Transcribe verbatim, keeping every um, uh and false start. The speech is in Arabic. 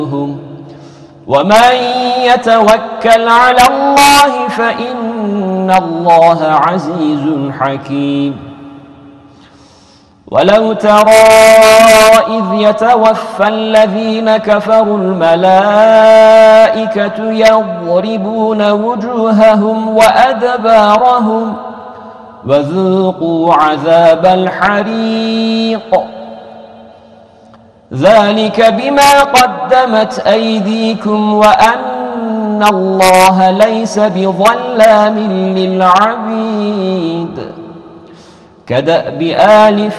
ومن يتوكل على الله فإن الله عزيز حكيم. ولو ترى إذ يتوفى الذين كفروا الملائكة يضربون وجوههم وأدبارهم وذوقوا عذاب الحريق ذلك بما قدمت أيديكم وأن الله ليس بظلام للعبيد. كدأب آل